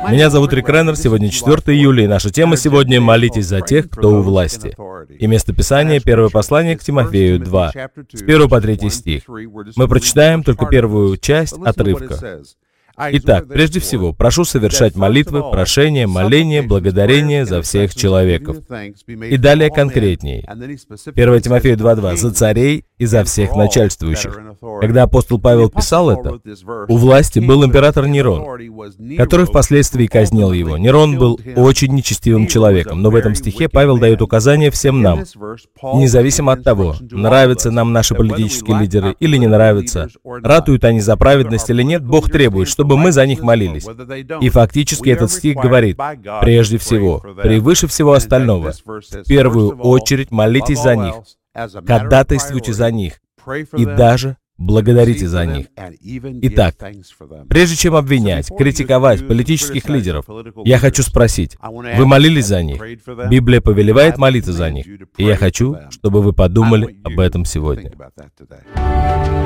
Меня зовут Рик Реннер, сегодня 4 июля, и наша тема сегодня «Молитесь за тех, кто у власти». И место Писания — первое послание к Тимофею 2, с 1 по 3 стих. Мы прочитаем только первую часть отрывка. Итак, прежде всего, прошу совершать молитвы, прошения, моления, благодарения за всех человеков. И далее конкретнее. 1 Тимофею 2:2. За царей и за всех начальствующих. Когда апостол Павел писал это, у власти был император Нерон, который впоследствии казнил его. Нерон был очень нечестивым человеком, но в этом стихе Павел дает указание всем нам, независимо от того, нравятся нам наши политические лидеры или не нравятся, ратуют они за праведность или нет, Бог требует, чтобы мы за них молились. И фактически этот стих говорит, прежде всего, превыше всего остального, в первую очередь молитесь за них, ходатайствуйте за них и даже благодарите за них. Итак, прежде чем обвинять, критиковать политических лидеров, я хочу спросить, вы молились за них? Библия повелевает молиться за них, и я хочу, чтобы вы подумали об этом сегодня.